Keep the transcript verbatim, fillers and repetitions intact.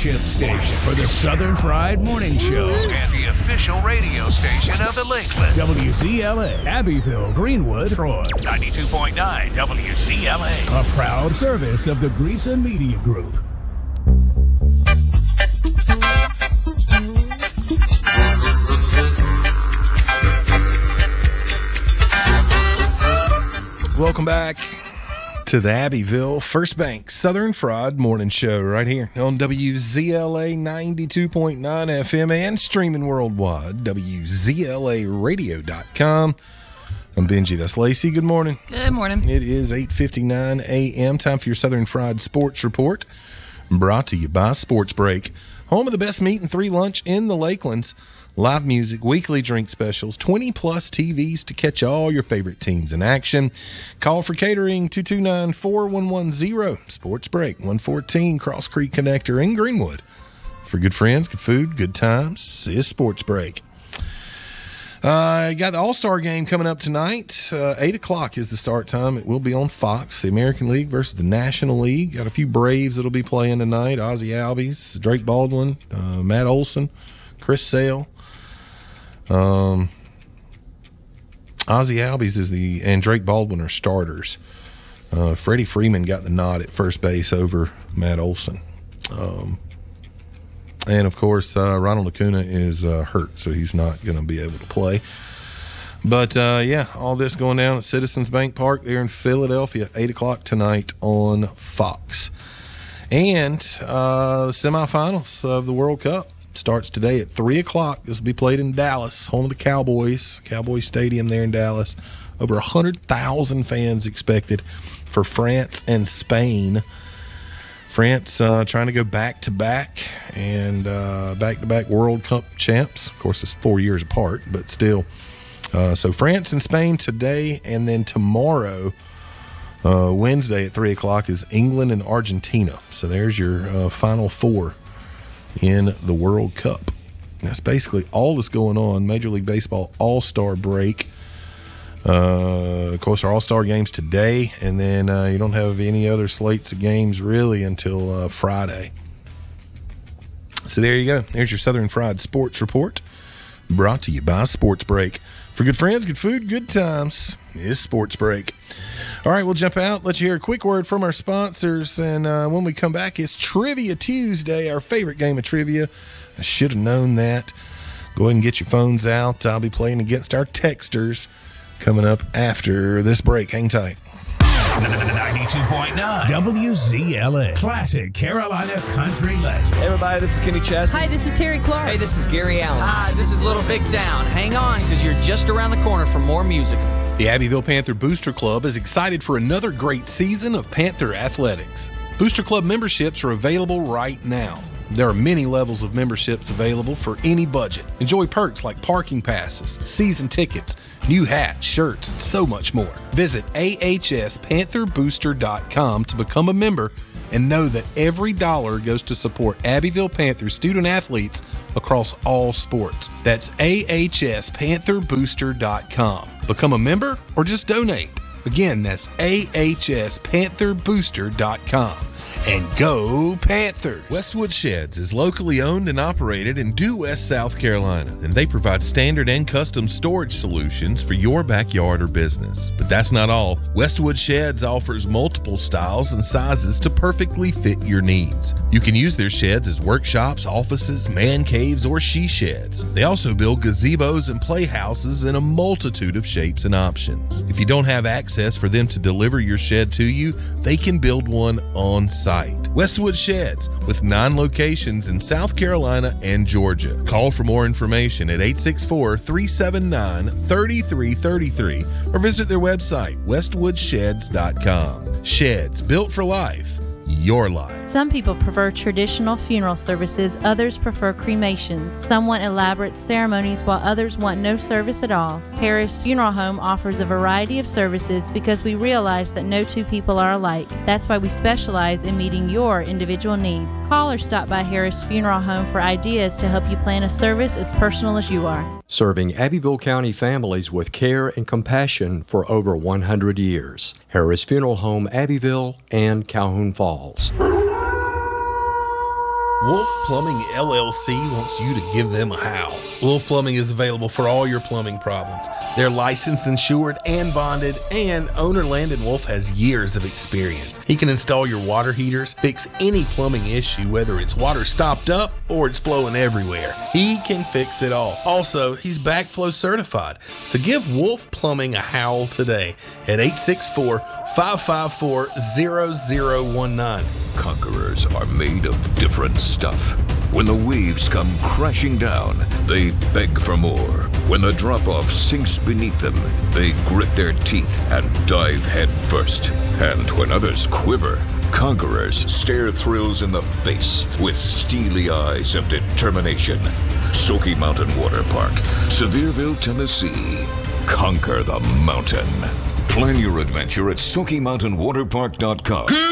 flagship station for the Southern Fried Morning Show and the official radio station of the Lakeland. W Z L A, Abbeville, Greenwood, Troy. ninety-two point nine W Z L A. A proud service of the Greason Media Group. Welcome back to the Abbeville First Bank Southern Fried Morning Show right here on W Z L A ninety-two point nine F M and streaming worldwide, W Z L A radio dot com. I'm Benji. That's Lacey. Good morning. Good morning. It is eight fifty-nine a.m. Time for your Southern Fried Sports Report, brought to you by Sports Break, home of the best meat and three lunch in the Lakelands. Live music, weekly drink specials, twenty plus T Vs to catch all your favorite teams in action. Call for catering two two nine, four one one zero. Sports Break, one fourteen Cross Creek Connector in Greenwood. For good friends, good food, good times is Sports Break. Uh, you got the All-Star game coming up tonight. Uh, eight o'clock is the start time. It will be on Fox. The American League versus the National League. Got a few Braves that'll be playing tonight. Ozzie Albies, Drake Baldwin, uh, Matt Olson, Chris Sale. Um, Ozzie Albies is the and Drake Baldwin are starters. Uh, Freddie Freeman got the nod at first base over Matt Olson. Um, and, of course, uh, Ronald Acuna is uh, hurt, so he's not going to be able to play. But, uh, yeah, all this going down at Citizens Bank Park there in Philadelphia, eight o'clock tonight on Fox. And uh, the semifinals of the World Cup starts today at three o'clock. This will be played in Dallas, home of the Cowboys, Cowboys Stadium there in Dallas. Over one hundred thousand fans expected for France and Spain. France uh, trying to go back-to-back and uh, back-to-back World Cup champs. Of course, it's four years apart, but still. Uh, so France and Spain today, and then tomorrow, uh, Wednesday at three o'clock, is England and Argentina. So there's your uh, final four in the World Cup. That's basically all that's going on. Major League Baseball All-Star break. Uh, of course, our All-Star games today, and then uh, you don't have any other slates of games really until uh, Friday. So there you go. There's your Southern Fried Sports Report, brought to you by Sports Break. For good friends, good food, good times is Sports Break. All right, we'll jump out, let you hear a quick word from our sponsors, and uh, when we come back, it's Trivia Tuesday, our favorite game of trivia. I should have known that. Go ahead and get your phones out. I'll be playing against our texters coming up after this break. Hang tight. ninety-two point nine W Z L A, classic Carolina country legend. Hey everybody, this is Kenny Chesney. Hi, this is Terry Clark. Hey, this is Gary Allen. Hi, this is Little Big Town. Hang on, because you're just around the corner for more music. The Abbeville Panther Booster Club is excited for another great season of Panther athletics. Booster Club memberships are available right now. There are many levels of memberships available for any budget. Enjoy perks like parking passes, season tickets, new hats, shirts, and so much more. Visit A H S Panther Booster dot com to become a member and know that every dollar goes to support Abbeville Panther student athletes across all sports. That's A H S Panther Booster dot com. Become a member or just donate. Again, that's A H S Panther Booster dot com. And go Panthers! Westwood Sheds is locally owned and operated in Due West, South Carolina, and they provide standard and custom storage solutions for your backyard or business. But that's not all. Westwood Sheds offers multiple styles and sizes to perfectly fit your needs. You can use their sheds as workshops, offices, man caves, or she sheds. They also build gazebos and playhouses in a multitude of shapes and options. If you don't have access for them to deliver your shed to you, they can build one on site. Westwood Sheds, with nine locations in South Carolina and Georgia. Call for more information at eight six four, three seven nine, three three three three or visit their website, westwood sheds dot com. Sheds, built for life. Your life. Some people prefer traditional funeral services, others prefer cremation. Some want elaborate ceremonies while others want no service at all. Harris Funeral Home offers a variety of services because we realize that no two people are alike. That's why we specialize in meeting your individual needs. Call or stop by Harris Funeral Home for ideas to help you plan a service as personal as you are. Serving Abbeville County families with care and compassion for over one hundred years. Harris Funeral Home, Abbeville and Calhoun Falls. Wolf Plumbing L L C wants you to give them a howl. Wolf Plumbing is available for all your plumbing problems. They're licensed, insured, and bonded, and owner Landon Wolf has years of experience. He can install your water heaters, fix any plumbing issue, whether it's water stopped up or it's flowing everywhere. He can fix it all. Also, he's backflow certified. So give Wolf Plumbing a howl today at eight six four, five five four, zero zero one nine. Conquerors are made of different stuff. When the waves come crashing down, they beg for more. When the drop-off sinks beneath them, they grit their teeth and dive head first. And when others quiver, conquerors stare thrills in the face with steely eyes of determination. Smoky Mountain Water Park, Sevierville, Tennessee. Conquer the mountain. Plan your adventure at Smoky Mountain Water Park dot com.